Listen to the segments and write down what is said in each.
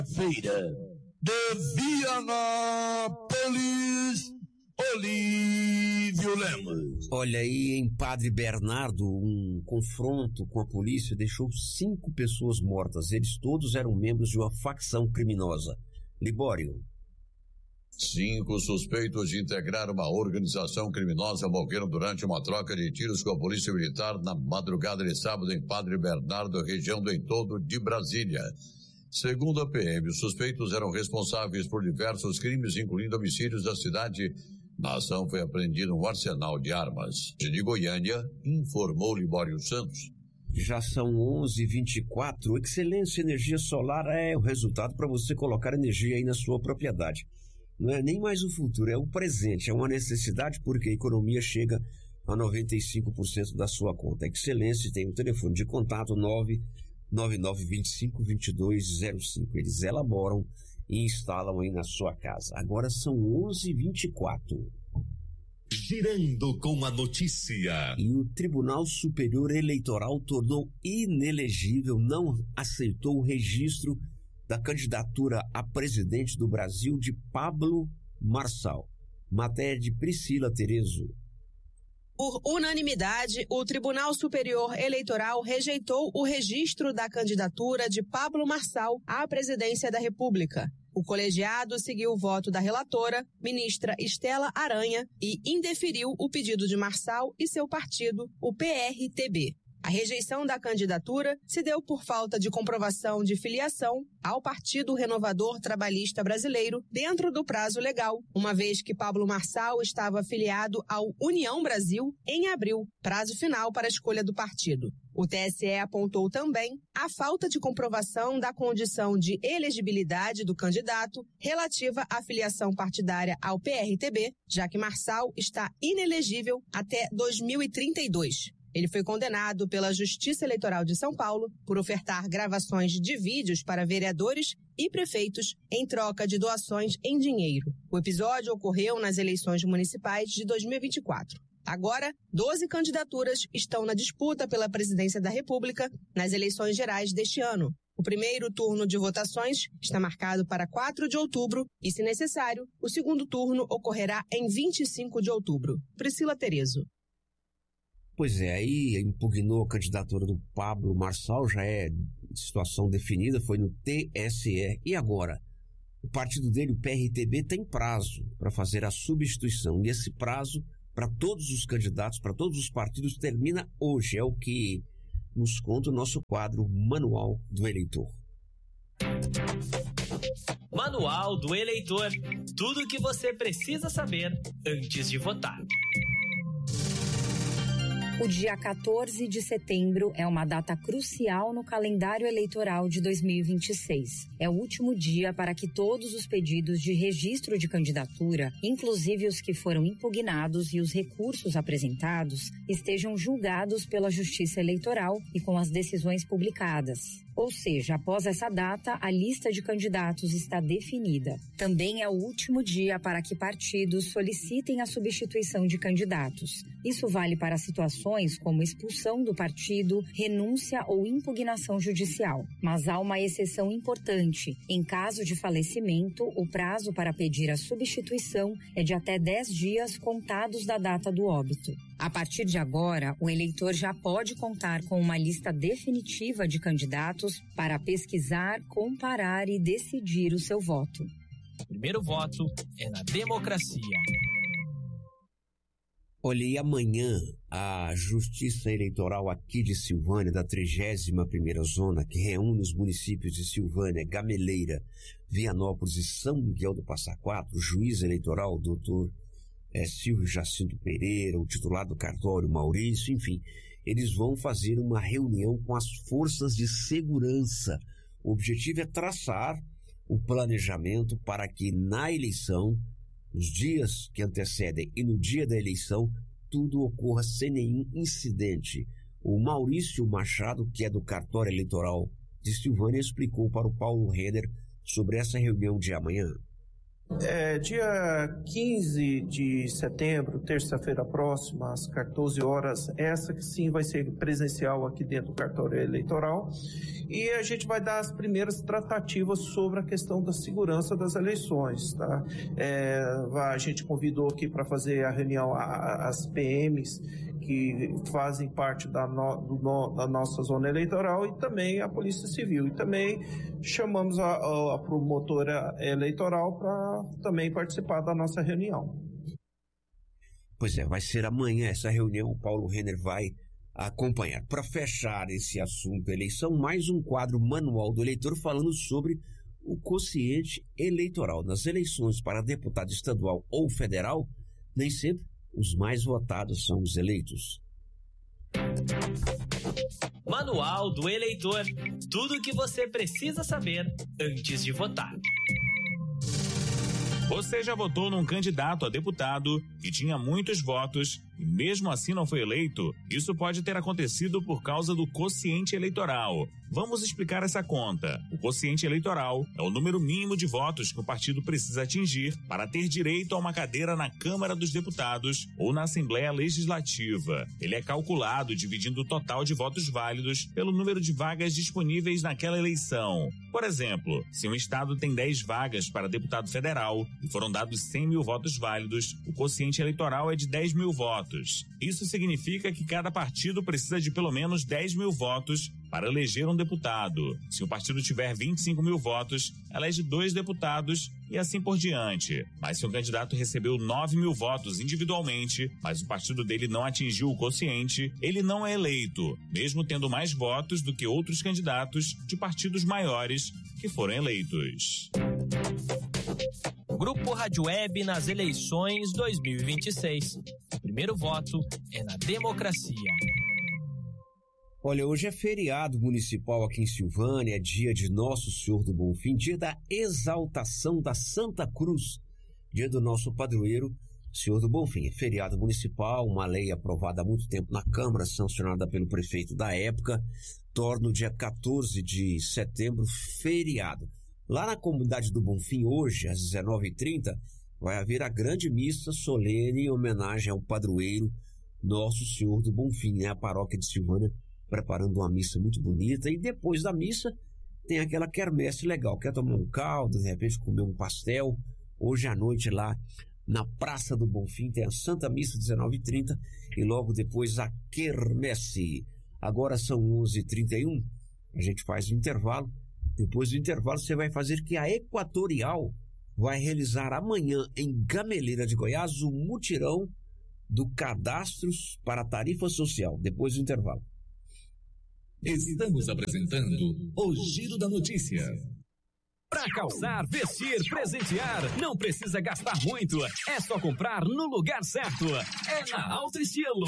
Feira de Vianópolis, Olívio Lemos. Olha aí, em Padre Bernardo, um confronto com a polícia deixou 5 pessoas mortas. Eles todos eram membros de uma facção criminosa. Libório. 5 suspeitos de integrar uma organização criminosa morreram durante uma troca de tiros com a polícia militar na madrugada de sábado em Padre Bernardo, região do entorno de Brasília. Segundo a PM, os suspeitos eram responsáveis por diversos crimes, incluindo homicídios da cidade. Na ação foi apreendido um arsenal de armas. De Goiânia, informou Libório Santos. Já são 11h24. Excelência Energia Solar é o resultado para você colocar energia aí na sua propriedade. Não é nem mais o futuro, é o presente. É uma necessidade porque a economia chega a 95% da sua conta. Excelência tem um telefone de contato 99925-2205. Eles elaboram e instalam aí na sua casa. Agora são 11h24. Girando com a notícia. E o Tribunal Superior Eleitoral tornou inelegível, não aceitou o registro da candidatura a presidente do Brasil de Pablo Marçal. Matéria de Priscila Terezo. Por unanimidade, o Tribunal Superior Eleitoral rejeitou o registro da candidatura de Pablo Marçal à presidência da República. O colegiado seguiu o voto da relatora, ministra Estela Aranha, e indeferiu o pedido de Marçal e seu partido, o PRTB. A rejeição da candidatura se deu por falta de comprovação de filiação ao Partido Renovador Trabalhista Brasileiro dentro do prazo legal, uma vez que Pablo Marçal estava afiliado ao União Brasil em abril, prazo final para a escolha do partido. O TSE apontou também a falta de comprovação da condição de elegibilidade do candidato relativa à filiação partidária ao PRTB, já que Marçal está inelegível até 2032. Ele foi condenado pela Justiça Eleitoral de São Paulo por ofertar gravações de vídeos para vereadores e prefeitos em troca de doações em dinheiro. O episódio ocorreu nas eleições municipais de 2024. Agora, 12 candidaturas estão na disputa pela presidência da República nas eleições gerais deste ano. O primeiro turno de votações está marcado para 4 de outubro e, se necessário, o segundo turno ocorrerá em 25 de outubro. Priscila Terezo. Pois é, aí impugnou a candidatura do Pablo Marçal, já é situação definida, foi no TSE. E agora? O partido dele, o PRTB, tem prazo para fazer a substituição. E esse prazo, para todos os candidatos, para todos os partidos, termina hoje. É o que nos conta o nosso quadro Manual do Eleitor. Manual do Eleitor. Tudo o que você precisa saber antes de votar. O dia 14 de setembro é uma data crucial no calendário eleitoral de 2026. É o último dia para que todos os pedidos de registro de candidatura, inclusive os que foram impugnados e os recursos apresentados, estejam julgados pela Justiça Eleitoral e com as decisões publicadas. Ou seja, após essa data, a lista de candidatos está definida. Também é o último dia para que partidos solicitem a substituição de candidatos. Isso vale para situações como expulsão do partido, renúncia ou impugnação judicial. Mas há uma exceção importante. Em caso de falecimento, o prazo para pedir a substituição é de até 10 dias contados da data do óbito. A partir de agora, o eleitor já pode contar com uma lista definitiva de candidatos para pesquisar, comparar e decidir o seu voto. O primeiro voto é na democracia. Olha, e amanhã a Justiça Eleitoral aqui de Silvânia, da 31ª Zona, que reúne os municípios de Silvânia, Gameleira, Vianópolis e São Miguel do Passa Quatro, o juiz eleitoral, doutor Silvio Jacinto Pereira, o titular do cartório, Maurício, enfim, eles vão fazer uma reunião com as forças de segurança. O objetivo é traçar o planejamento para que na eleição, nos dias que antecedem e no dia da eleição, tudo ocorra sem nenhum incidente. O Maurício Machado, que é do cartório eleitoral de Silvânia, explicou para o Paulo Renner sobre essa reunião de amanhã. Dia 15 de setembro, terça-feira próxima, às 14 horas, essa que sim vai ser presencial aqui dentro do cartório eleitoral, e a gente vai dar as primeiras tratativas sobre a questão da segurança das eleições, tá? A gente convidou aqui para fazer a reunião as PMs que fazem parte da nossa zona eleitoral e também a Polícia Civil, e também chamamos a promotora eleitoral para também participar da nossa reunião. Pois é, vai ser amanhã essa reunião, o Paulo Renner vai acompanhar. Para fechar esse assunto eleição, mais um quadro manual do eleitor falando sobre o quociente eleitoral. Nas eleições para deputado estadual ou federal, nem sempre os mais votados são os eleitos. Manual do eleitor. Tudo o que você precisa saber antes de votar. Você já votou num candidato a deputado que tinha muitos votos e mesmo assim não foi eleito? Isso pode ter acontecido por causa do quociente eleitoral. Vamos explicar essa conta. O quociente eleitoral é o número mínimo de votos que o partido precisa atingir para ter direito a uma cadeira na Câmara dos Deputados ou na Assembleia Legislativa. Ele é calculado dividindo o total de votos válidos pelo número de vagas disponíveis naquela eleição. Por exemplo, se um estado tem 10 vagas para deputado federal e foram dados 100 mil votos válidos, o quociente eleitoral é de 10 mil votos. Isso significa que cada partido precisa de pelo menos 10 mil votos para eleger um deputado. Se o partido tiver 25 mil votos, elege 2 deputados e assim por diante. Mas se um candidato recebeu 9 mil votos individualmente, mas o partido dele não atingiu o quociente, ele não é eleito, mesmo tendo mais votos do que outros candidatos de partidos maiores que foram eleitos. Grupo Rádio Web nas eleições 2026. O primeiro voto é na democracia. Olha, hoje é feriado municipal aqui em Silvânia, é dia de Nosso Senhor do Bonfim, dia da exaltação da Santa Cruz, dia do nosso padroeiro, Senhor do Bonfim. É feriado municipal, uma lei aprovada há muito tempo na Câmara, sancionada pelo prefeito da época, torna o dia 14 de setembro feriado. Lá na comunidade do Bonfim, hoje, às 19h30, vai haver a grande missa solene em homenagem ao padroeiro Nosso Senhor do Bonfim, né? A paróquia de Silvânia preparando uma missa muito bonita, e depois da missa tem aquela quermesse legal, quer tomar um caldo, de repente comer um pastel. Hoje à noite lá na Praça do Bonfim tem a Santa Missa 19h30 e logo depois a quermesse. Agora são 11h31, a gente faz o intervalo. Depois do intervalo você vai fazer que a Equatorial vai realizar amanhã em Gameleira de Goiás o mutirão do Cadastros para a Tarifa Social, depois do intervalo. Estamos apresentando o Giro da Notícia. Para calçar, vestir, presentear, não precisa gastar muito. É só comprar no lugar certo. É na Alto Estilo.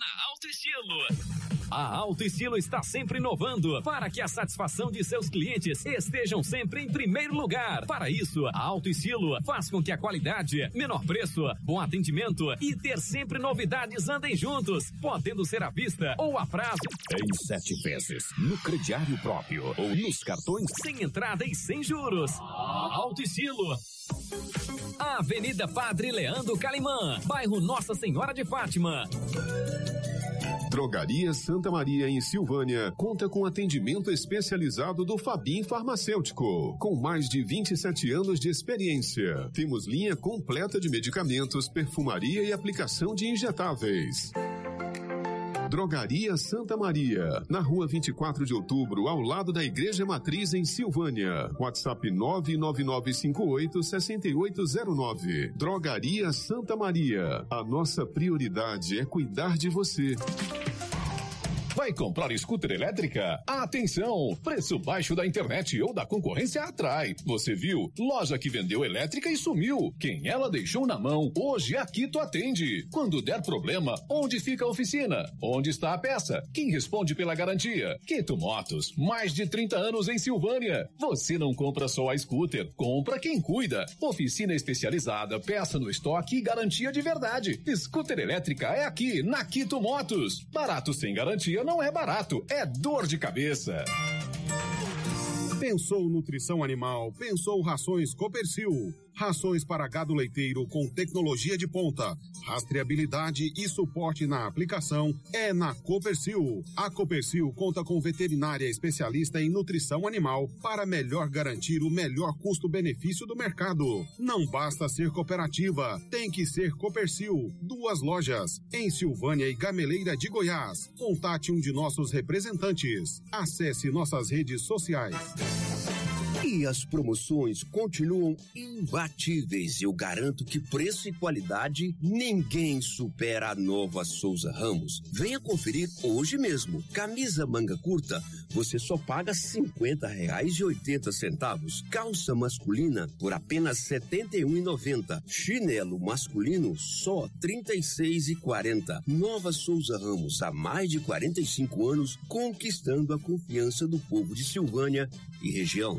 A Alto Estilo está sempre inovando para que a satisfação de seus clientes estejam sempre em primeiro lugar. Para isso, a Alto Estilo faz com que a qualidade, menor preço, bom atendimento e ter sempre novidades andem juntos, podendo ser à vista ou a prazo. Em 7 vezes, no crediário próprio ou nos cartões. Sem entrada e sem juros. Alto Estilo. Avenida Padre Leandro Calimã, bairro Nossa Senhora de Fátima. Drogaria Santa Maria, em Silvânia, conta com atendimento especializado do Fabim Farmacêutico, com mais de 27 anos de experiência. Temos linha completa de medicamentos, perfumaria e aplicação de injetáveis. Drogaria Santa Maria, na rua 24 de outubro, ao lado da Igreja Matriz, em Silvânia. WhatsApp 99958-6809. Drogaria Santa Maria. A nossa prioridade é cuidar de você. Vai comprar scooter elétrica? Atenção! Preço baixo da internet ou da concorrência atrai. Você viu? Loja que vendeu elétrica e sumiu. Quem ela deixou na mão, hoje a Quito atende. Quando der problema, onde fica a oficina? Onde está a peça? Quem responde pela garantia? Quito Motos, mais de 30 anos em Silvânia. Você não compra só a scooter, compra quem cuida. Oficina especializada, peça no estoque e garantia de verdade. Scooter elétrica é aqui, na Quito Motos. Barato sem garantia não é barato, é dor de cabeça. Pensou nutrição animal, pensou rações Copercil. Rações para gado leiteiro com tecnologia de ponta, rastreabilidade e suporte na aplicação é na Copercil. A Copercil conta com veterinária especialista em nutrição animal para melhor garantir o melhor custo-benefício do mercado. Não basta ser cooperativa, tem que ser Copercil. 2 lojas, em Silvânia e Gameleira de Goiás. Contate um de nossos representantes. Acesse nossas redes sociais. E as promoções continuam imbatíveis. Eu garanto que preço e qualidade ninguém supera a Nova Souza Ramos. Venha conferir hoje mesmo. Camisa manga curta, você só paga R$50,80. Calça masculina por apenas R$ 71,90. Chinelo masculino só R$ 36,40. Nova Souza Ramos, há mais de 45 anos, conquistando a confiança do povo de Silvânia e região.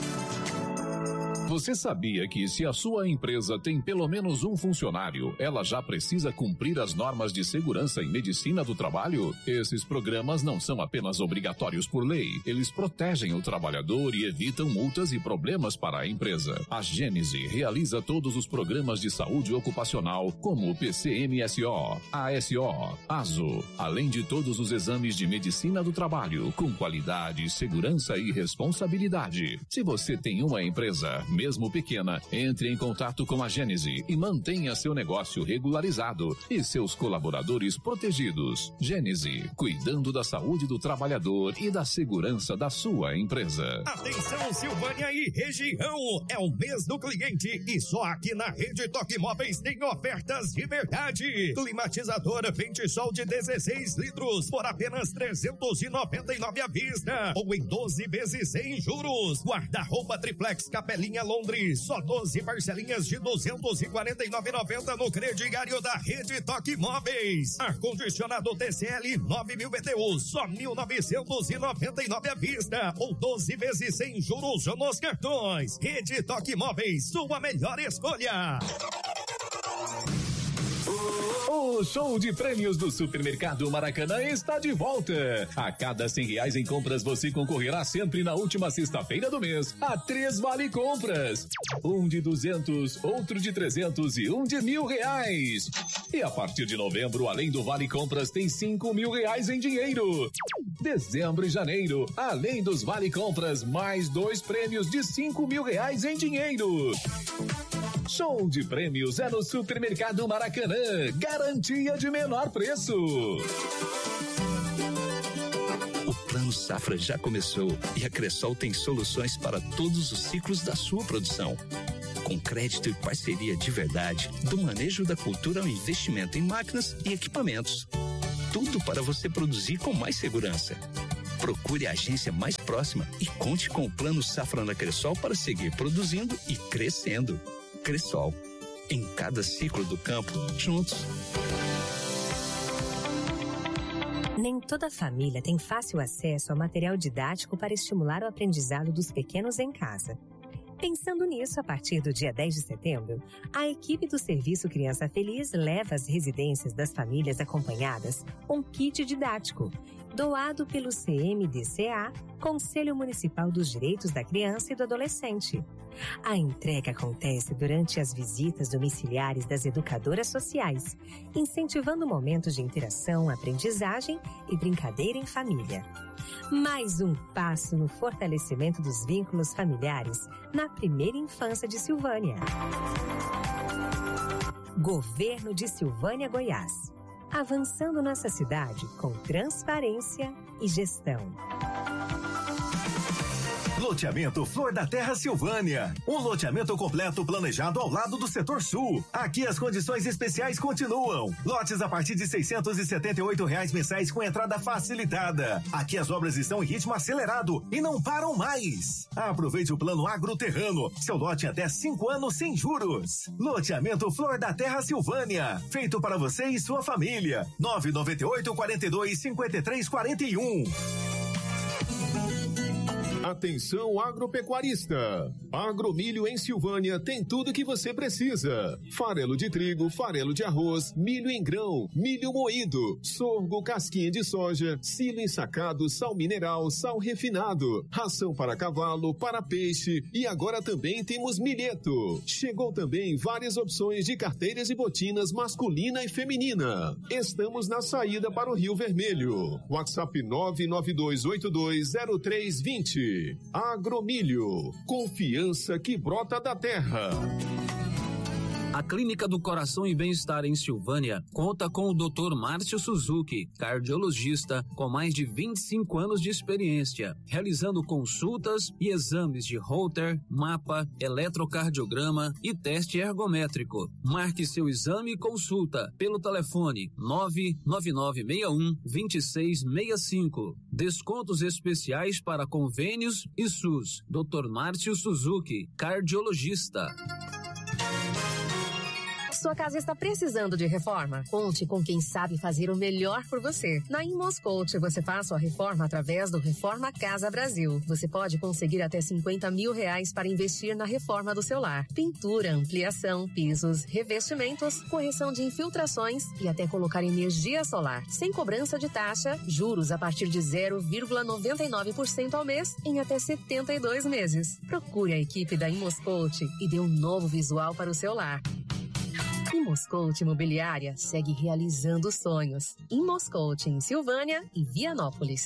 Você sabia que se a sua empresa tem pelo menos um funcionário, ela já precisa cumprir as normas de segurança e medicina do trabalho? Esses programas não são apenas obrigatórios por lei, eles protegem o trabalhador e evitam multas e problemas para a empresa. A Gênese realiza todos os programas de saúde ocupacional, como o PCMSO, ASO, ASO, além de todos os exames de medicina do trabalho, com qualidade, segurança e responsabilidade. Se você tem uma empresa, mesmo pequena, entre em contato com a Gênese e mantenha seu negócio regularizado e seus colaboradores protegidos. Gênese, cuidando da saúde do trabalhador e da segurança da sua empresa. Atenção, Silvânia e região, é o mês do cliente e só aqui na Rede Toque Móveis tem ofertas de verdade. Climatizadora Ventisol de 16 litros por apenas R$399 à vista ou em 12 vezes sem juros. Guarda-roupa triplex Capelinha Londres, só 12 parcelinhas de R$249,90 no crediário da Rede Toque Móveis. Ar-condicionado TCL 9.000 BTU, só R$1.999 à vista ou 12 vezes sem juros nos cartões. Rede Toque Móveis, sua melhor escolha. O show de prêmios do Supermercado Maracanã está de volta. A cada R$100 em compras, você concorrerá sempre na última sexta-feira do mês a 3 vale compras. Um de 200, outro de 300 e um de R$1.000. E a partir de novembro, além do vale compras, tem R$5.000 em dinheiro. Dezembro e janeiro, além dos vale compras, mais 2 prêmios de R$5.000 em dinheiro. Show de prêmios é no Supermercado Maracanã. Garantia de menor preço. O Plano Safra já começou e a Cressol tem soluções para todos os ciclos da sua produção. Com crédito e parceria de verdade, do manejo da cultura ao investimento em máquinas e equipamentos. Tudo para você produzir com mais segurança. Procure a agência mais próxima e conte com o Plano Safra da Cressol para seguir produzindo e crescendo. Cressol, em cada ciclo do campo, juntos. Nem toda família tem fácil acesso a material didático para estimular o aprendizado dos pequenos em casa. Pensando nisso, a partir do dia 10 de setembro, a equipe do Serviço Criança Feliz leva às residências das famílias acompanhadas um kit didático, doado pelo CMDCA, Conselho Municipal dos Direitos da Criança e do Adolescente. A entrega acontece durante as visitas domiciliares das educadoras sociais, incentivando momentos de interação, aprendizagem e brincadeira em família. Mais um passo no fortalecimento dos vínculos familiares na primeira infância de Silvânia. Governo de Silvânia, Goiás. Avançando nossa cidade com transparência e gestão. Loteamento Flor da Terra Silvânia. Um loteamento completo planejado ao lado do setor sul. Aqui as condições especiais continuam. Lotes a partir de R$678 mensais com entrada facilitada. Aqui as obras estão em ritmo acelerado e não param mais. Aproveite o plano agroterrano. Seu lote em até 5 anos sem juros. Loteamento Flor da Terra Silvânia. Feito para você e sua família. 998-42-5341. Atenção agropecuarista! Agromilho em Silvânia tem tudo que você precisa. Farelo de trigo, farelo de arroz, milho em grão, milho moído, sorgo, casquinha de soja, silo ensacado, sal mineral, sal refinado, ração para cavalo, para peixe e agora também temos milheto. Chegou também várias opções de carteiras e botinas masculina e feminina. Estamos na saída para o Rio Vermelho. WhatsApp 992820320. Agromilho, confiança que brota da terra. A Clínica do Coração e Bem-Estar em Silvânia conta com o Dr. Márcio Suzuki, cardiologista com mais de 25 anos de experiência, realizando consultas e exames de Holter, mapa, eletrocardiograma e teste ergométrico. Marque seu exame e consulta pelo telefone 99961-2665. Descontos especiais para convênios e SUS. Dr. Márcio Suzuki, cardiologista. Sua casa está precisando de reforma? Conte com quem sabe fazer o melhor por você. Na Imoscoach, você faz sua reforma através do Reforma Casa Brasil. Você pode conseguir até R$50 mil para investir na reforma do seu lar. Pintura, ampliação, pisos, revestimentos, correção de infiltrações e até colocar energia solar. Sem cobrança de taxa, juros a partir de 0,99% ao mês em até 72 meses. Procure a equipe da Imoscoach e dê um novo visual para o seu lar. Imoscoach Imobiliária segue realizando sonhos. Imoscoach em Silvânia e Vianópolis.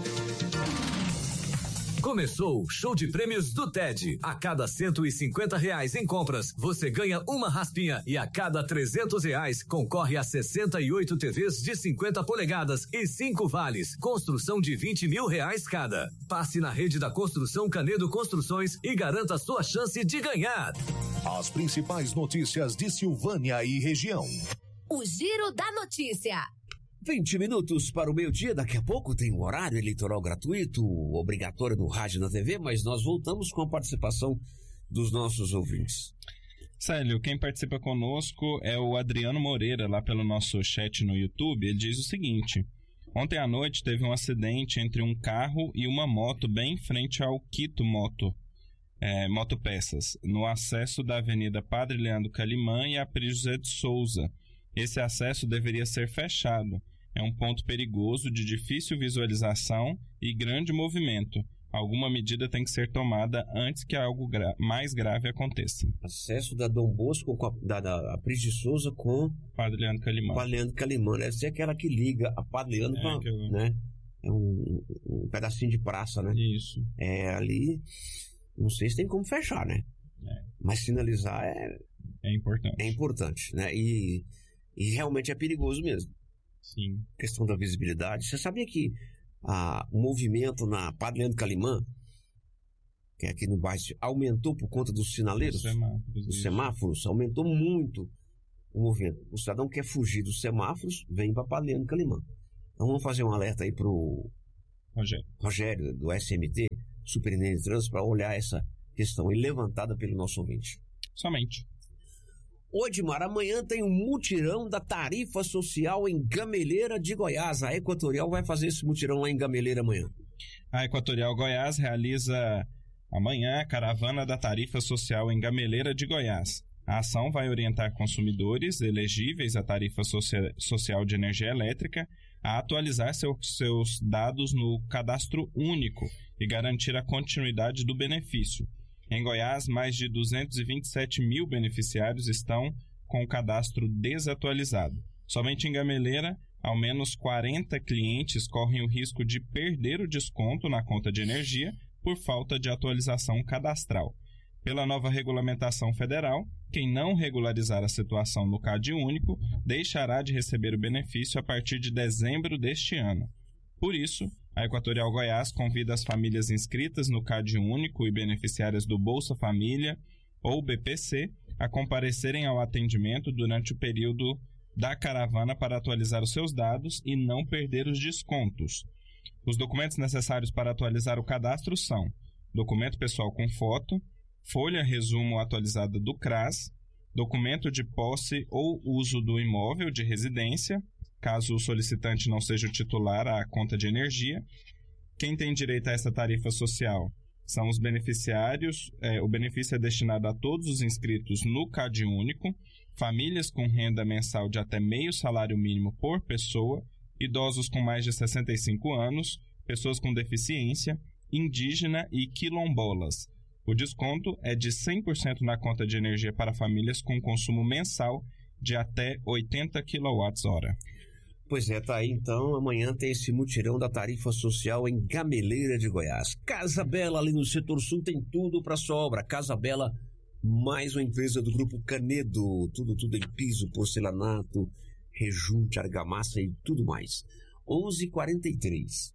Começou o show de prêmios do TED. A cada R$150 em compras, você ganha uma raspinha e a cada R$300 concorre a 68 TVs de 50 polegadas e 5 vales. Construção de R$20 mil cada. Passe na rede da Construção Canedo Construções e garanta sua chance de ganhar. As principais notícias de Silvânia e região. O Giro da Notícia. 20 minutos para o meio-dia, daqui a pouco tem o horário eleitoral gratuito, obrigatório no rádio e na TV, mas nós voltamos com a participação dos nossos ouvintes. Célio, quem participa conosco é o Adriano Moreira, lá pelo nosso chat no YouTube. Ele diz o seguinte: ontem à noite teve um acidente entre um carro e uma moto bem em frente ao Quito Motopeças, no acesso da Avenida Padre Leandro Calimã e a Pris José de Souza. Esse acesso deveria ser fechado. É um ponto perigoso, de difícil visualização e grande movimento. Alguma medida tem que ser tomada antes que algo mais grave aconteça. Acesso da Dom Bosco, da Pris de Souza com Padre Leandro Calimã. Padre Leandro Calimã. Deve ser aquela que liga a Padre Leandro com né? É um pedacinho de praça, né? Isso. É ali, não sei se tem como fechar, né? Mas sinalizar é importante. É importante, né? E realmente é perigoso mesmo. Sim. Questão da visibilidade. Você sabia que o movimento na Padre Leandro Calimã, que é aqui no bairro, aumentou por conta dos sinaleiros? Dos semáforos. Aumentou muito o movimento. O cidadão quer fugir dos semáforos, vem para Padre Leandro Calimã. Então vamos fazer um alerta aí pro Rogério do SMT, Superintendente de Trânsito, para olhar essa questão aí levantada pelo nosso ouvinte. Somente. Ô Edmar, amanhã tem um mutirão da tarifa social em Gameleira de Goiás. A Equatorial vai fazer esse mutirão lá em Gameleira amanhã. A Equatorial Goiás realiza amanhã a caravana da tarifa social em Gameleira de Goiás. A ação vai orientar consumidores elegíveis à tarifa social de energia elétrica a atualizar seus dados no cadastro único e garantir a continuidade do benefício. Em Goiás, mais de 227 mil beneficiários estão com o cadastro desatualizado. Somente em Gameleira, ao menos 40 clientes correm o risco de perder o desconto na conta de energia por falta de atualização cadastral. Pela nova regulamentação federal, quem não regularizar a situação no CAD único deixará de receber o benefício a partir de dezembro deste ano. Por isso, a Equatorial Goiás convida as famílias inscritas no CAD único e beneficiárias do Bolsa Família ou BPC a comparecerem ao atendimento durante o período da caravana para atualizar os seus dados e não perder os descontos. Os documentos necessários para atualizar o cadastro são: documento pessoal com foto, folha resumo atualizada do CRAS, documento de posse ou uso do imóvel de residência, caso o solicitante não seja o titular à conta de energia. Quem tem direito a essa tarifa social São os beneficiários, o benefício é destinado a todos os inscritos no CadÚnico, famílias com renda mensal de até meio salário mínimo por pessoa, idosos com mais de 65 anos, pessoas com deficiência, indígena e quilombolas. O desconto é de 100% na conta de energia para famílias com consumo mensal de até 80 kWh. Pois é, tá aí então, amanhã tem esse mutirão da tarifa social em Gameleira de Goiás. Casa Bela, ali no setor sul, tem tudo para sua obra. Casa Bela, mais uma empresa do Grupo Canedo, tudo em piso, porcelanato, rejunte, argamassa e tudo mais. 11h43.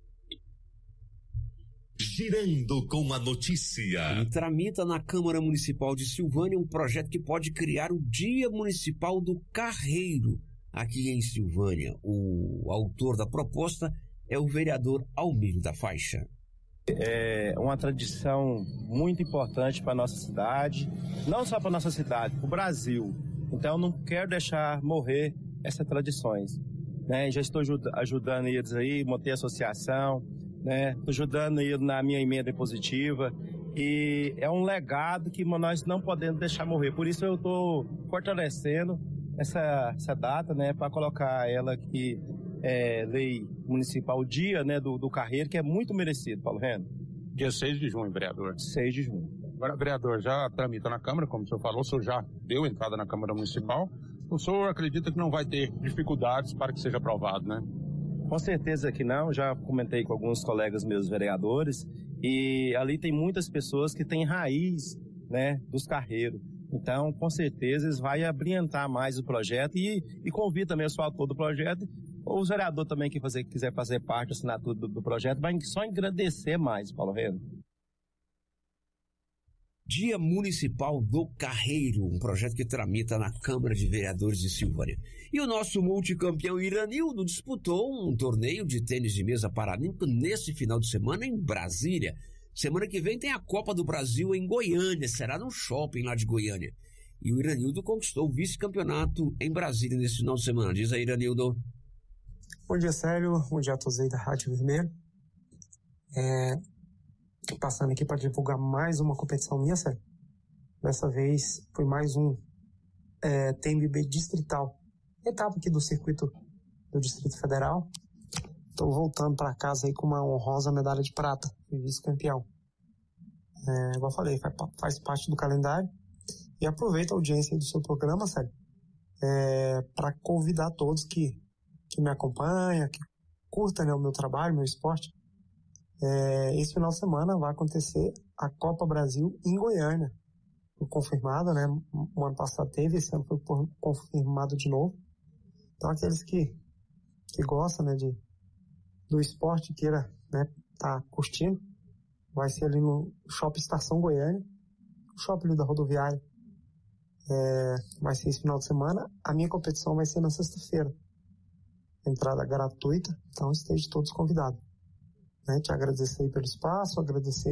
Girando com a notícia. E tramita na Câmara Municipal de Silvânia um projeto que pode criar o Dia Municipal do Carreiro aqui em Silvânia. O autor da proposta é o vereador Almir da Faixa. É uma tradição muito importante para a nossa cidade, não só para a nossa cidade, para o Brasil. Então não quero deixar morrer essas tradições. Né? Já estou ajudando eles aí, montei associação, né? Estou ajudando eles na minha emenda impositiva. E é um legado que nós não podemos deixar morrer. Por isso eu estou fortalecendo essa data, né, para colocar ela aqui, lei municipal, dia, né, do Carreiro, que é muito merecido, Paulo Reno. Dia 6 de junho, vereador. 6 de junho. Agora, vereador, já tramita na Câmara, como o senhor falou, o senhor já deu entrada na Câmara Municipal. O senhor acredita que não vai ter dificuldades para que seja aprovado, né? Com certeza que não, já comentei com alguns colegas meus vereadores, e ali tem muitas pessoas que têm raiz, né, dos carreiros. Então, com certeza, eles vão abrilhantar mais o projeto e convido também o autor do projeto, ou os vereadores também que quiser fazer parte da assinatura do projeto, vai só engrandecer mais, Paulo Reno. Dia Municipal do Carreiro, um projeto que tramita na Câmara de Vereadores de Silvânia. E o nosso multicampeão Iranildo disputou um torneio de tênis de mesa paralímpico nesse final de semana em Brasília. Semana que vem tem a Copa do Brasil em Goiânia, será no shopping lá de Goiânia. E o Iranildo conquistou o vice-campeonato em Brasília nesse final de semana. Diz aí, Iranildo. Bom dia, Célio. Bom dia a todos aí da Rádio Vermelho. Passando aqui para divulgar mais uma competição minha, Célio. Dessa vez foi mais um TMB distrital. Etapa aqui do circuito do Distrito Federal. Estou voltando para casa aí com uma honrosa medalha de prata, vice-campeão. Igual eu falei, faz parte do calendário. E aproveito a audiência do seu programa, Célio, para convidar todos que me acompanham, que curtam, né, o meu trabalho, meu esporte. Esse final de semana vai acontecer a Copa Brasil em Goiânia. Foi confirmado, né? O ano passado teve, esse ano foi confirmado de novo. Então aqueles que gostam, né, do esporte, queira, né, tá curtindo, vai ser ali no Shopping Estação Goiânia, o shopping ali da rodoviária. Vai ser esse final de semana. A minha competição vai ser na sexta-feira. Entrada gratuita, então estejam todos convidados. Te agradecer aí pelo espaço, agradecer